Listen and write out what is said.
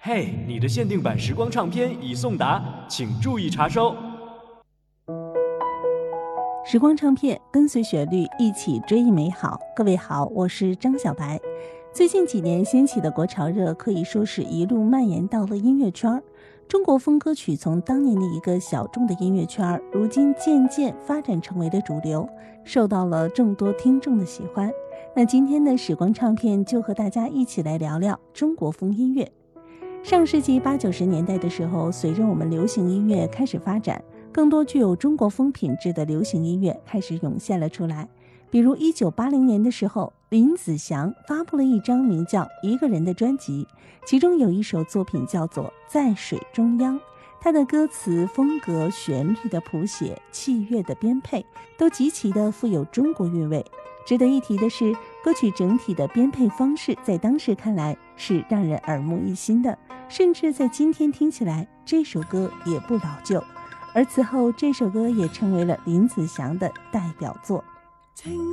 嘿，你的限定版时光唱片已送达，请注意查收。 时光唱片跟随旋律一起追忆美好。各位好，我是张小白。最近几年掀起的国潮热可以说是一路蔓延到了音乐圈。中国风歌曲从当年的一个小众的音乐圈，如今渐渐发展成为了主流，受到了众多听众的喜欢。那今天的时光唱片就和大家一起来聊聊中国风音乐。上世纪80、90年代的时候，随着我们流行音乐开始发展，更多具有中国风品质的流行音乐开始涌现了出来。比如1980年的时候，林子祥发布了一张名叫《一个人》的专辑，其中有一首作品叫做《在水中央》，他的歌词风格、旋律的谱写、器乐的编配都极其的富有中国韵味。值得一提的是，歌曲整体的编配方式在当时看来是让人耳目一新的，甚至在今天听起来这首歌也不老旧。而此后这首歌也成为了林子祥的代表作。